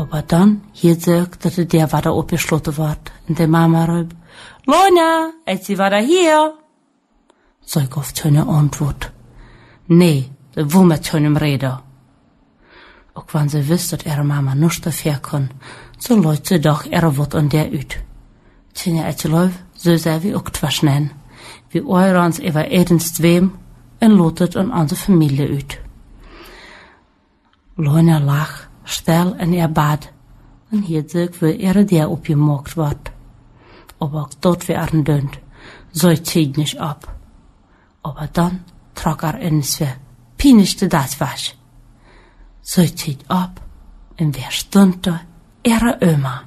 Aber dann hielt sie, dass der weiter abgeschlossen wird. Und die Mama rief, Lona, ist sie weiter hier? So ich auf keine Antwort. Nee, sie will mit keinem reden. Auch wenn sie wusste, dass ihre Mama nichts dafür kann, so läuft sie doch ihre Wort an der ut. Tjene et läuft, so sei wie auch etwas nennen. Wie eurans über edens zweem en lotet an unsere Familie ut. Lona lag stil in ihr Bad en hielt sich, wie ihre der opgemaakt wordt. Aber auch dort werden dünnt, so zieht nicht ab. Aber dann trug ins wie pinigte das was. So zieht ab und wer stund da? Ihre Oma.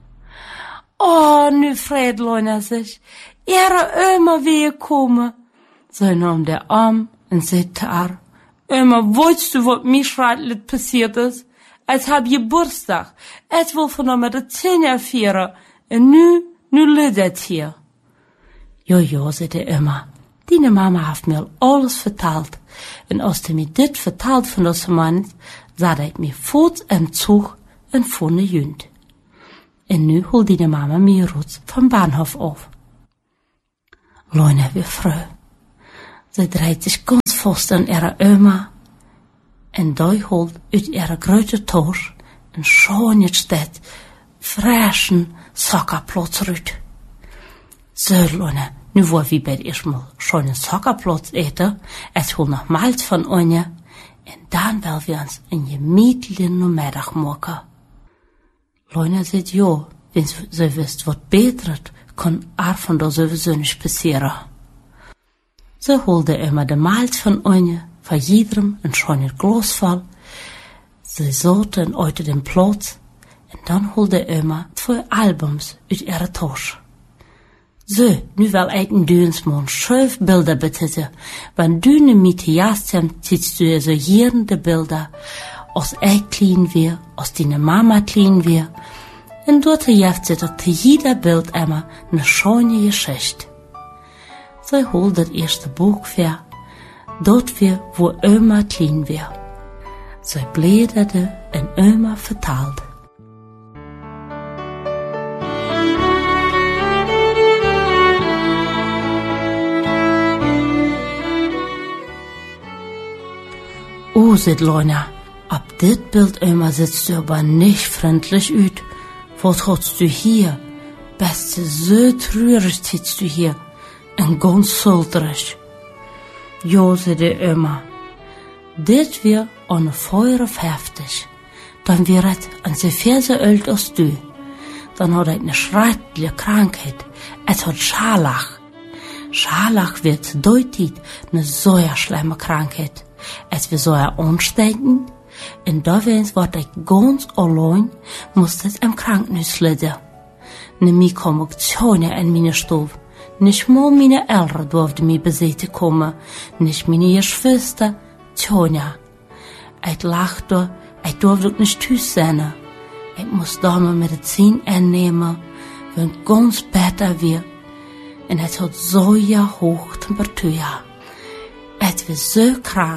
Oh, nu freut Lona sich. Ihre Oma wie kommen. So nahm der Arm und sagte ihr, Oma, weißt du, was mir schrecklich passiert ist? Es hab Geburtstag. Es will von mir die 10 feiern. Und nu leidet hier. Jo, sagte Oma. Deine Mama hat mir alles vertelt. Und als du mir dit vertelt von das Mann, sah ich mir voort im Zug en von der Jünd. Und nu holt deine Mama mir Rutz vom Bahnhof auf. Lona wie froh. Sie dreht sich ganz fest an ihre Oma. Und da holt uit ihre große Tasche ein schönes Stück frischen Sockerplatz raus. So, Lona, nu wollen wir bei erstmal schönen Sockerplatz eten. Es holt noch Malz von Anja. Und dann wollen wir uns een gemütlichen Mittag machen. Lona sagt ja, wenn sie wisst, was betert, kann auch von da sowieso nicht passieren. Sie holte immer den Malz von Anja, von jedem ein schönes Glas voll. Sie sorten heute den Platz und dann holte immer 2 Albums aus ihrer Tasche. So, nu will ich in Dönsmann 12 Bilder betissen. Wenn du ne mit jastem, ziehst du so hier de Bilder, als ich klein wir, als deine Mama klein wir. Und dort jeft sie zu jeder Bild immer ne schöne Geschichte. Sie holt das erste Buch für, dort wir, wo Oma klein wir. Sie blätterte und Oma vertalt. Oh, sagt Lona, ab dit Bild immer sitzt du aber nicht freundlich ut. Was hast du hier? Bist du so traurig sitzt du hier und ganz sultrig. Ja, sagt die Oma, dit wir an Feuer heftig. Dann wird es an so viel so alt als du. Dann hat eine schreckliche Krankheit. Es hat Scharlach. Scharlach wird deutlich eine so schlimme Krankheit. Es wird so ansteckend, und da wird ich ganz allein, muss es im Krankenhaus liegen. Nämlich komme ich keine in meine Stube. Nicht mal meine Eltern durften mich besuchen kommen, nicht meine Geschwister, keine. Ich lag da, ich durfte nicht Tüß sein. Ich muss da mal Medizin einnehmen, wenn ganz besser wird. Und es hat so hohe Temperatur. Ich war so krank.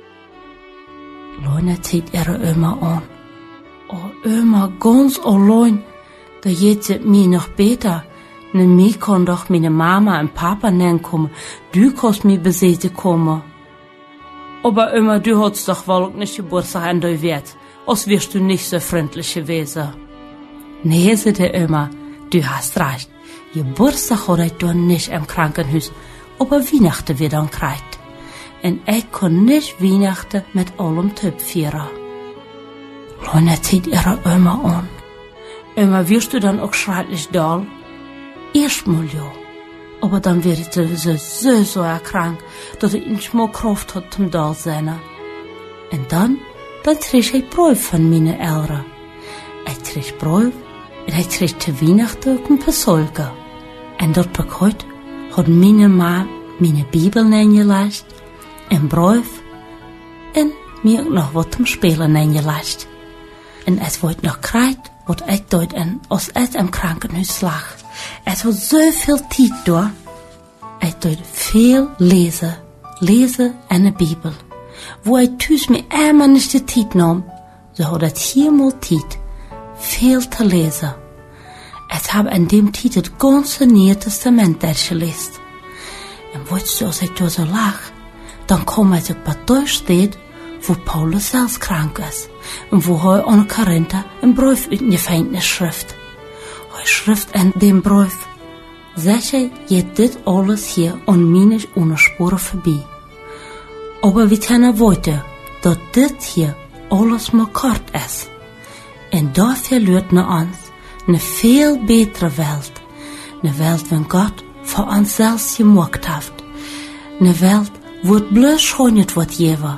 Lona zieht ihre Oma an. Oh, Oma, ganz allein. Da geht es mir noch besser. Nämlich kann doch meine Mama und Papa nennen kommen. Du kannst mir besuchen kommen. Aber Oma, du hast doch wohl nicht Geburtstag an der Welt. Als wirst du nicht so freundlich gewesen. Nee, sagt die Oma, du hast recht. Geburtstag hat ich doch nicht im Krankenhaus. Aber Weihnachten wird dann gekriegt. Und ich kann nicht Weihnachten mit allem Typ feiern. Lona zieht ihre Oma an. Oma, wirst du dann auch schrecklich doll? Erstmal ja. Aber dann wird sie so krank, dass ich nicht mehr Kraft hat zum doll sein. Und dann krieg ich Brief von meinen Eltern. Ich krieg Brief und ich krieg zu Weihnachten auch ein paar Solken. Und dort Paket hat meine Mama meine Bibel eingelegt, ein Brief und mir noch was zum Spielen eingelegt. Und es wird noch gekriegt, was ich dort als ich im Krankenhaus lag. Es hat so viel Zeit da. Ich dort viel lesen in der Bibel. Wo ich tüß mir immer nicht die Zeit nahm, so hat ich hier mal Zeit viel te lesen. Ik heb in dem tijd het ganze Nieuwe Testament durchgelesen. En weißt du, als ik da so lach, dan kom ik op dat steht, wo Paulus zelfs krank ist und wo er an Korinther einen Brief uitgefangen schrift. Er schrift in dem Brief, sicher geht dit alles hier an mir nicht ohne Spuren vorbei. Aber wir können weiter, dass dit hier alles maar kort ist. En dafür lehrt uns eine viel bessere Welt. Eine Welt, wenn Gott für uns selbst gemacht hat. Eine Welt, wo es bloß schon nicht wird geben.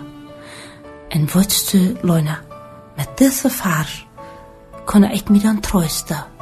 En weißt du, Leute, mit diesem Vers kann ich mich dann trösten.